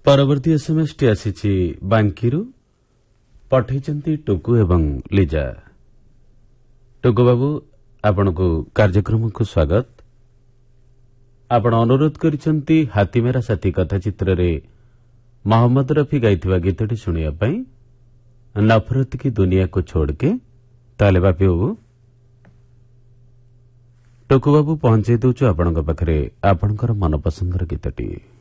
ପରବର୍ତ୍ତୀ ଏସ୍ଏମ୍ଏସ୍ଟି ଆସିଛି ବାଙ୍କିରୁ। ପଠାଇଛନ୍ତି ଟୁକୁ ଏବଂ ଲିଜା। ଟୁକୁ ବାବୁ, ଆପଣଙ୍କୁ କାର୍ଯ୍ୟକ୍ରମକୁ ସ୍ୱାଗତ। ଆପଣ ଅନୁରୋଧ କରିଛନ୍ତି ହାତୀମେରା ସାଥୀ କଥା ଚିତ୍ରରେ ମହମ୍ମଦ ରଫି ଗାଇଥିବା ଗୀତଟି ଶୁଣିବା ପାଇଁ, ନଫରତ କି ଦୁନିଆକୁ ଛୋଡ଼କେ। ତାହେଲେ ବାପି ବାବୁ, ଟୁକୁ ବାବୁ ପହଞ୍ଚାଇ ଦେଉଛୁ ଆପଣଙ୍କ ପାଖରେ ଆପଣଙ୍କର ମନପସନ୍ଦର ଗୀତଟି।